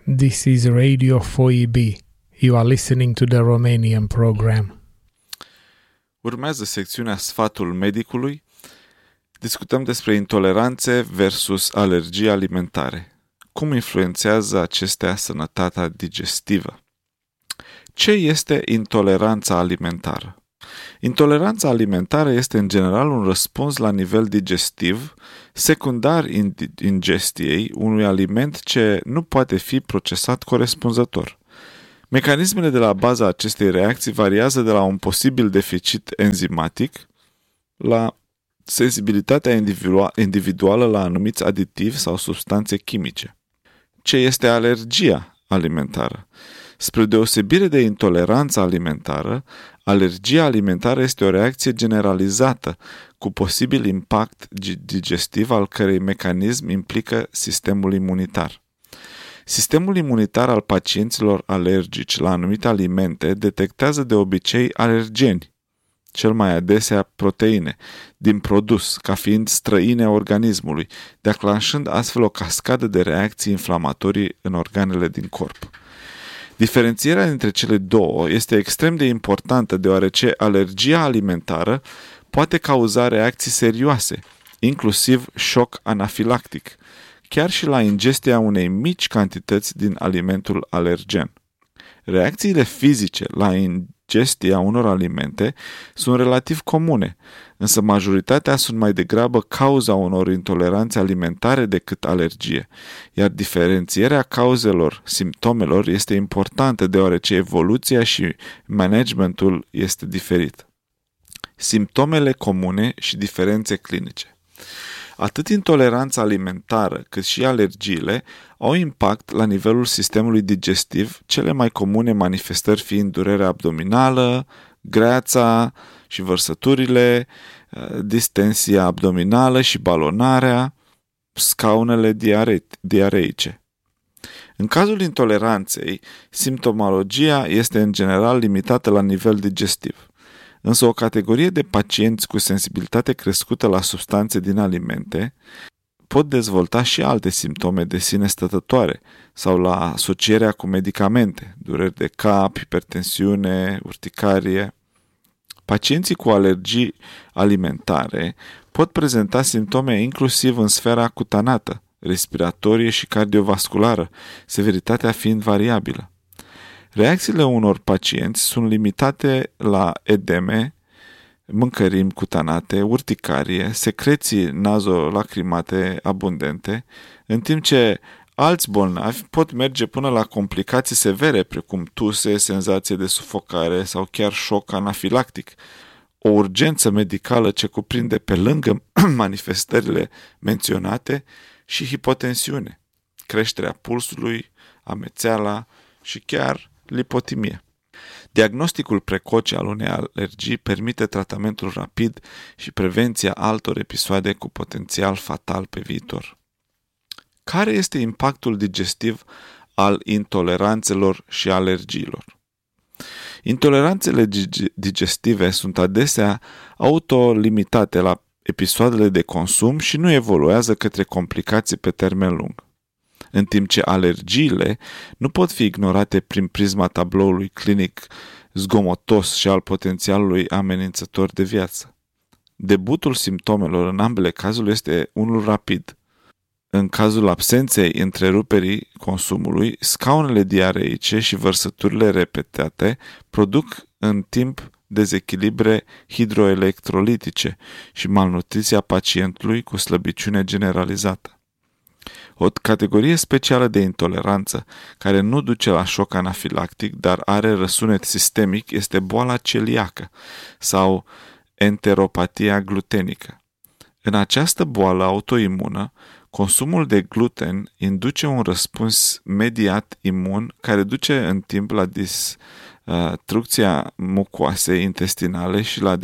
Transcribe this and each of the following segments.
This is Radio 4EB. You are listening to the Romanian program. Urmează secțiunea Sfatul medicului. Discutăm despre intoleranțe versus alergii alimentare. Cum influențează acestea sănătatea digestivă? Ce este intoleranța alimentară? Intoleranța alimentară este în general un răspuns la nivel digestiv, secundar ingestiei unui aliment ce nu poate fi procesat corespunzător. Mecanismele de la baza acestei reacții variază de la un posibil deficit enzimatic la sensibilitatea individuală la anumiți aditivi sau substanțe chimice. Ce este alergia alimentară? Spre deosebire de intoleranța alimentară, alergia alimentară este o reacție generalizată cu posibil impact digestiv al cărei mecanism implică sistemul imunitar. Sistemul imunitar al pacienților alergici la anumite alimente detectează de obicei alergeni, cel mai adesea proteine, din produs, ca fiind străine organismului, declanșând astfel o cascadă de reacții inflamatorii în organele din corp. Diferențierea dintre cele două este extrem de importantă deoarece alergia alimentară poate cauza reacții serioase, inclusiv șoc anafilactic, chiar și la ingestia unei mici cantități din alimentul alergen. Reacțiile fizice la ingestia unor alimente sunt relativ comune, însă majoritatea sunt mai degrabă cauza unor intoleranțe alimentare decât alergie, iar diferențierea cauzelor simptomelor este importantă deoarece evoluția și managementul este diferit. Simptomele comune și diferențe clinice. Atât intoleranța alimentară cât și alergiile au impact la nivelul sistemului digestiv, cele mai comune manifestări fiind durerea abdominală, greața și vărsăturile, distensia abdominală și balonarea, scaunele diareice. În cazul intoleranței, simptomologia este în general limitată la nivel digestiv. Însă o categorie de pacienți cu sensibilitate crescută la substanțe din alimente pot dezvolta și alte simptome de sine stătătoare sau la asocierea cu medicamente, dureri de cap, hipertensiune, urticarie. Pacienții cu alergii alimentare pot prezenta simptome inclusiv în sfera cutanată, respiratorie și cardiovasculară, severitatea fiind variabilă. Reacțiile unor pacienți sunt limitate la edeme, mâncărimi cutanate, urticarie, secreții nazolacrimate abundente, în timp ce alți bolnavi pot merge până la complicații severe, precum tuse, senzație de sufocare sau chiar șoc anafilactic. O urgență medicală ce cuprinde pe lângă manifestările menționate și hipotensiune, creșterea pulsului, amețeala și chiar lipotimie. Diagnosticul precoce al unei alergii permite tratamentul rapid și prevenția altor episoade cu potențial fatal pe viitor. Care este impactul digestiv al intoleranțelor și alergiilor? Intoleranțele digestive sunt adesea autolimitate la episoadele de consum și nu evoluează către complicații pe termen lung, în timp ce alergiile nu pot fi ignorate prin prisma tabloului clinic zgomotos și al potențialului amenințător de viață. Debutul simptomelor în ambele cazuri este unul rapid. În cazul absenței întreruperii consumului, scaunele diareice și vărsăturile repetate produc în timp dezechilibre hidroelectrolitice și malnutriția pacientului cu slăbiciune generalizată. O categorie specială de intoleranță, care nu duce la șoc anafilactic, dar are răsunet sistemic, este boala celiacă sau enteropatia glutenică. În această boală autoimună, consumul de gluten induce un răspuns mediat imun care duce în timp la distrucția mucoasei intestinale și la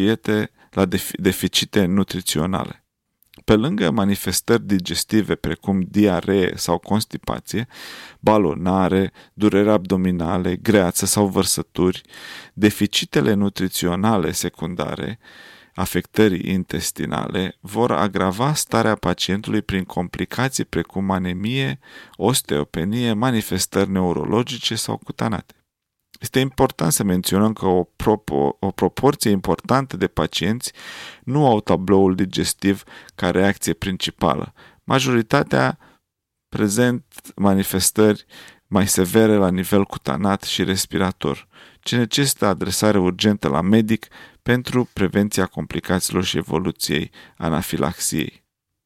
deficite nutriționale. Pe lângă manifestări digestive precum diaree sau constipație, balonare, dureri abdominale, greață sau vărsături, deficitele nutriționale secundare afectării intestinale vor agrava starea pacientului prin complicații precum anemie, osteopenie, manifestări neurologice sau cutanate. Este important să menționăm că o proporție importantă de pacienți nu au tabloul digestiv ca reacție principală. Majoritatea prezent manifestări mai severe la nivel cutanat și respirator, ce necesită adresare urgentă la medic pentru prevenția complicațiilor și evoluției anafilaxiei.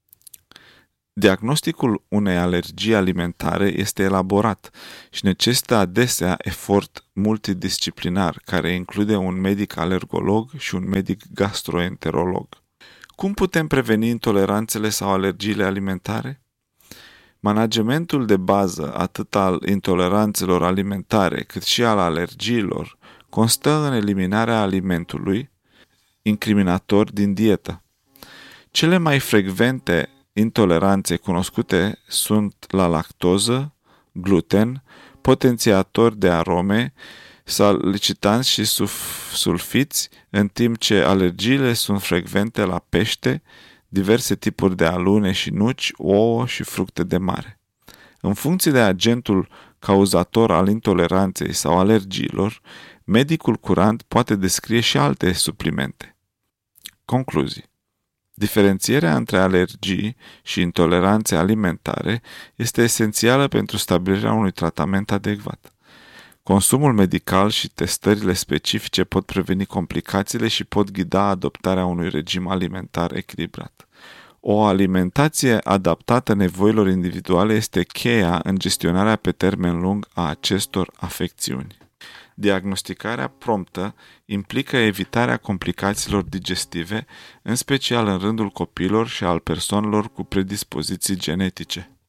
Diagnosticul unei alergii alimentare este elaborat și necesită adesea efort multidisciplinar, care include un medic alergolog și un medic gastroenterolog. Cum putem preveni intoleranțele sau alergiile alimentare? Managementul de bază, atât al intoleranțelor alimentare, cât și al alergiilor, constă în eliminarea alimentului incriminator din dietă. Cele mai frecvente intoleranțe cunoscute sunt la lactoză, gluten, potențiatori de arome, salicitanți și sulfiți, în timp ce alergiile sunt frecvente la pește, diverse tipuri de alune și nuci, ouă și fructe de mare. În funcție de agentul cauzator al intoleranței sau alergiilor, medicul curant poate descrie și alte suplimente. Concluzii. Diferențierea între alergii și intoleranțe alimentare este esențială pentru stabilirea unui tratament adecvat. Consumul medical și testările specifice pot preveni complicațiile și pot ghida adoptarea unui regim alimentar echilibrat. O alimentație adaptată nevoilor individuale este cheia în gestionarea pe termen lung a acestor afecțiuni. Diagnosticarea promptă implică evitarea complicațiilor digestive, în special în rândul copiilor și al persoanelor cu predispoziții genetice.